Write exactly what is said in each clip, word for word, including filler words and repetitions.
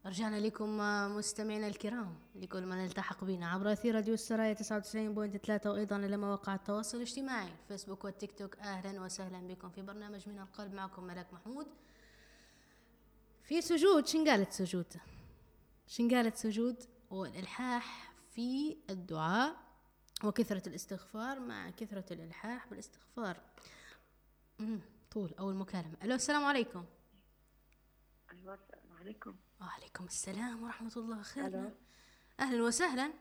رجعنا لكم مستمعينا الكرام لكل من التحق بنا عبر أثير راديو السرايا تسعة وتسعين فاصلة ثلاثة وأيضا على مواقع التواصل الاجتماعي فيسبوك والتيك توك. أهلا وسهلا بكم في برنامج من القلب، معكم ملاك محمود. في سجود شن قالت سجود شن قالت سجود والإلحاح في الدعاء وكثرة الاستغفار مع كثرة الإلحاح بالاستغفار. طول أول مكالمة. ألو، السلام عليكم. أيوة، السلام عليكم. وعليكم السلام ورحمة الله. خير. ألو. أهلا وسهلا.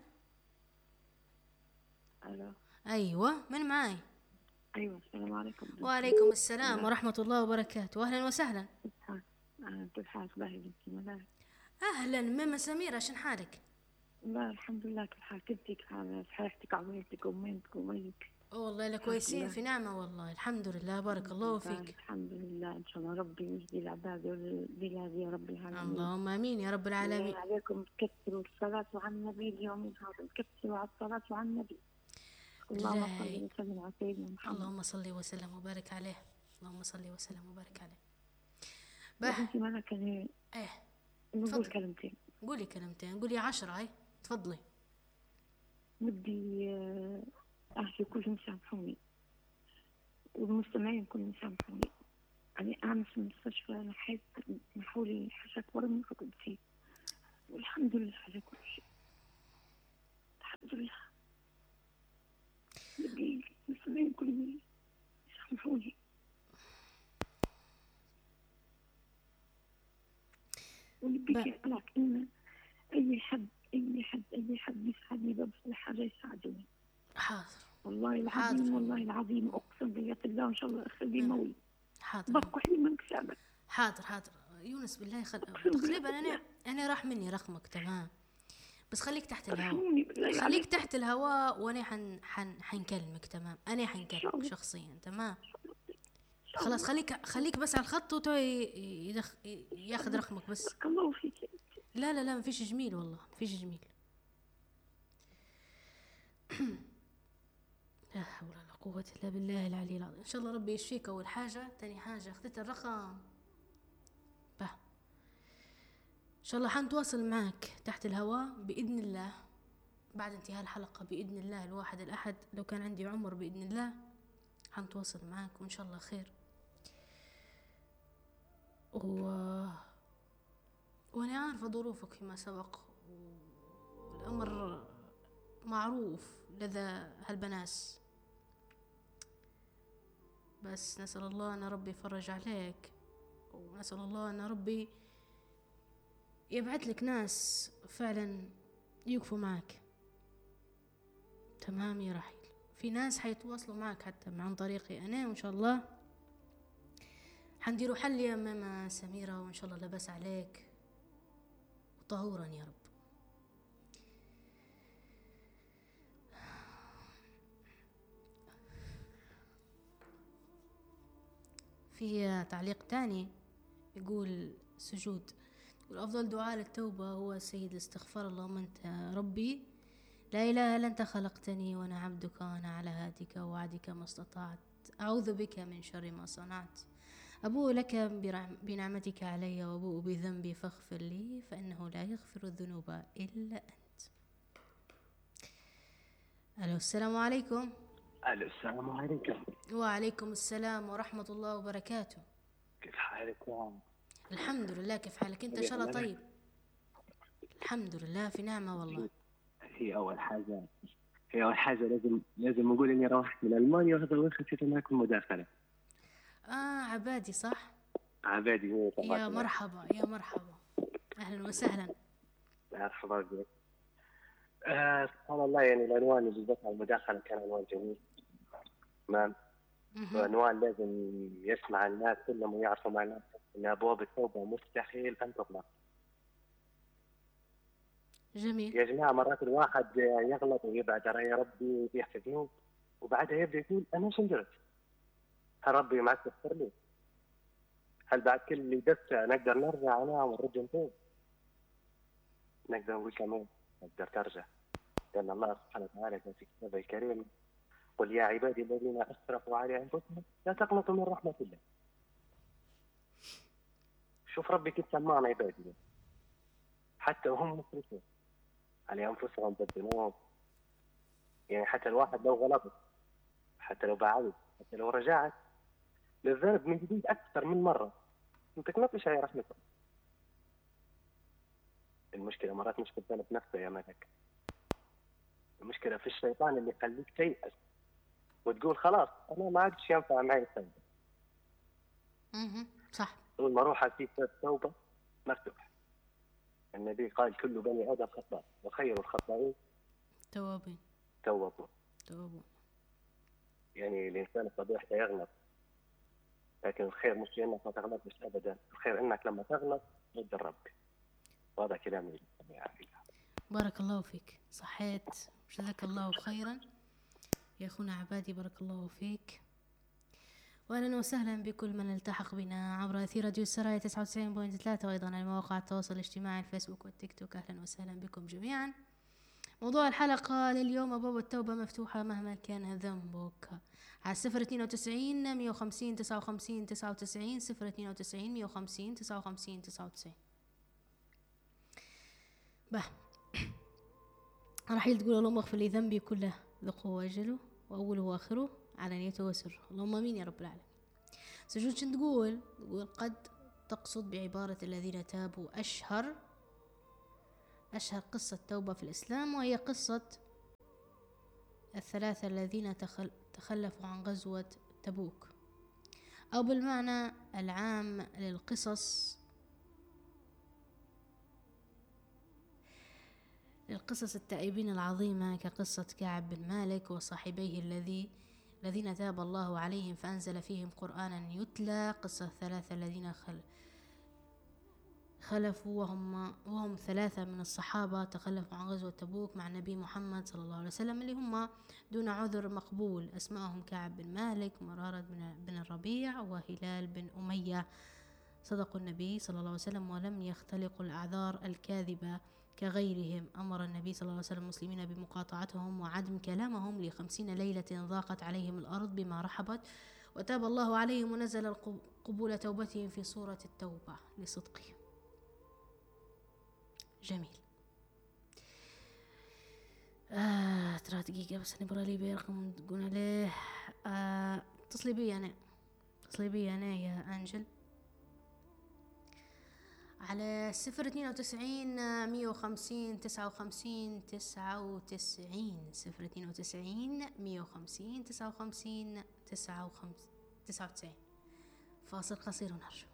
ألو. أيوة، من معاي؟ أيوة، السلام عليكم. وعليكم السلام ورحمة الله وبركاته. أهلا وسهلا. كيف حالك؟ باهي بنتي ملاك. أهلا ماما سميرة، شن حالك؟ لا الحمد لله. كيف حالك انتي؟ كيف حالك؟ صحيحتك، عميتك، أمينتك، وميك؟ والله لا كويسين في نعمة والله، الحمد لله، بارك الله فيك. الحمد لله. إن شاء الله ربي يجزي العباد والبلاد يا رب العالمين. اللهم آمين يا رب العالمين. عليكم تكثروا الصلاة على النبي اليوم هذا، تكثروا على الصلاة على النبي. اللهم صل وسلم على سيدنا محمد. اللهم صل وسلم وبارك عليه. اللهم صل وسلم وبارك عليه. بنتي مالك انا ايه نقول كلمتين. قولي كلمتين، قولي عشرة. هاي تفضلي. بدي احكي كلهم يسامحوني والمستمعين كلهم يسامحوني. يعني انا في المستشفى نحيت نحولي حاجة اكبر من كنت فيه، والحمد لله على كل شيء. الحمد لله. بدي المستمعين كلهم يسامحوني. ونبيك عليك إن أي حد أي حد أي حد يساعدني ببسط حاجة يساعدوني. حاضر والله العظيم، والله العظيم أقسم بالله الله إن شاء الله أخلي مولي. حاضر. بفقح لي من كتابك. حاضر حاضر يونس بالله. خل... تقريبا أنا أنا راح مني رقمك. تمام، بس خليك تحت الهواء، خليك تحت الهواء وأنا حن حن حنكلمك. تمام، أنا حنكلمك شخصيا. تمام خلاص، خليك خليك بس على الخط وتو يدخ... ياخذ رقمك بس. الله فيك. لا لا لا، ما فيش جميل والله، ما فيش جميل. لا حول ولا قوة إلا بالله العلي العظيم. إن شاء الله ربي يشفيك. أول حاجة. تاني حاجة أخذت الرقم به. إن شاء الله حنتواصل معك تحت الهواء بإذن الله بعد انتهاء الحلقة بإذن الله الواحد الأحد، لو كان عندي عمر بإذن الله حنتواصل معك وإن شاء الله خير. و... وأنا عارفة ظروفك فيما سبق، والأمر معروف لدى هالبناس، بس نسأل الله أن ربي يفرج عليك، ونسأل الله أن ربي يبعث لك ناس فعلا يوقفوا معك. تمام يا رحيل، في ناس حيتواصلوا معك حتى عن طريقي أنا، وإن شاء الله حنديروا حل يا ماما سميرة، وإن شاء الله لبس عليك وطهورا يا رب. في تعليق تاني يقول سجود، يقول أفضل دعاء للتوبة هو سيد الاستغفار. اللهم أنت ربي لا إله إلا أنت خلقتني وأنا عبدك وأنا على هادك ووعدك ما استطعت، أعوذ بك من شر ما صنعت، أبوء لك بنعمتك علي وأبوء بذنبي فاغفر لي فإنه لا يغفر الذنوب إلا أنت. ألو، السلام عليكم. ألو، السلام عليكم. وعليكم السلام ورحمة الله وبركاته. كيف حالك يا عم؟ الحمد لله. كيف حالك أنت؟ إن شاء الله طيب. الحمد لله في نعمة والله. هي أول حاجة هي أول حاجة لازم لازم نقول إني روحت من ألمانيا وهذا وين خسيت معكم مداخلة. آه عبادي صح؟ عبادي هو طبعا. يا مرحبا يا مرحبا، أهلا وسهلا. مرحبا بك. آه سبحان الله، يعني العنوان اللي ذكر المداخلة كان عنوان جميل. تمام. وعنوان لازم يسمع الناس كلهم ويعرفوا معناه إن أبواب التوبة مستحيل أن تغلق. جميل يا جماعة، مرات الواحد يغلط ويبعد عن ربي ويطيح في ذنوب، وبعدها يبدأ يقول أنا شو درت؟ هل ربي ما تغفر لي؟ هل بعد كل اللي درت نقدر نرجع أنا ونرجع نتوب؟ نقدر نقول كمان نقدر ترجع، لأن الله سبحانه وتعالى في كتابه الكريم قل يا عبادي الذين أسرفوا على أنفسهم لا تقنطوا من رحمة الله. شوف ربي كيف سمعنا عبادي. حتى وهم مسرفين على أنفسهم بالذنوب. يعني حتى الواحد لو غلط، حتى لو بعد، حتى لو رجعت للذنب من جديد أكثر من مرة، أنت ما فيش هاي رحمته. المشكلة مرات مش في الذنب نفسه يا ملك، المشكلة في الشيطان اللي يخليك تيأس وتقول خلاص أنا ما عادش ينفع معي التوبة. اها صح. طول ما روح في التوبة مفتوح. النبي قال كل بني آدم خطاء وخير الخطائين توابين توابون. توابون. يعني الإنسان الطبيعي يغلط، لكن الخير مش انك ما تغلطش ابدا، الخير انك لما تغلط ترد ربك. وهذا كلامي. بارك الله فيك، صحيت، جزاك الله خيرا يا اخونا عبادي، بارك الله فيك. واهلا وسهلا بكل من التحق بنا عبر اثير راديو السرايا تسعة وتسعين فاصلة ثلاثة، وايضا على مواقع التواصل الاجتماعي الفيسبوك والتيك توك. اهلا وسهلا بكم جميعا. موضوع الحلقة لليوم: أبواب التوبة مفتوحة مهما كان ذنبك. على صفر اثنين وتسعين مية وخمسين تسعة وخمسين تسعة وتسعين، صفر اثنين وتسعين مية وخمسين تسعة وخمسين تسعة وتسعين. به رحيل تقول: اللهم اغفر لي ذنبي كله ذقه واجله وأوله وآخره علانيته وسره. اللهم امين يا رب العالمين. سجود شن تقول؟ تقول قد تقصد بعبارة الذين تابوا أشهر أشهر قصة توبة في الإسلام، وهي قصة الثلاثة الذين تخل تخلفوا عن غزوة تبوك، أو بالمعنى العام للقصص للقصص التائبين العظيمة، كقصة كعب بن مالك وصاحبيه الذي الذين تاب الله عليهم فأنزل فيهم قرآنا يتلى. قصة الثلاثة الذين خل خلفوا وهم وهم ثلاثة من الصحابة تخلفوا عن غزوة تبوك مع النبي محمد صلى الله عليه وسلم، اللي هم دون عذر مقبول. أسمائهم كعب بن مالك، مرارة بن الربيع، وهلال بن أمية. صدقوا النبي صلى الله عليه وسلم ولم يختلقوا الأعذار الكاذبة كغيرهم. أمر النبي صلى الله عليه وسلم المسلمين بمقاطعتهم وعدم كلامهم لخمسين ليلة ضاقت عليهم الأرض بما رحبت، وتاب الله عليهم ونزل قبول توبتهم في سورة التوبة لصدقهم. جميل. آه ترى دقيقة بس نبرى لي برقم تقول عليه. آه اتصلي بي أنا اتصلي بي أنا يا أنجل على صفر اثنين وتسعين مية وخمسين تسعة وخمسين تسعة وتسعين، صفر اثنين وتسعين مية وخمسين تسعة وخمسين تسعة وتسعين. فاصل قصير ونرجع.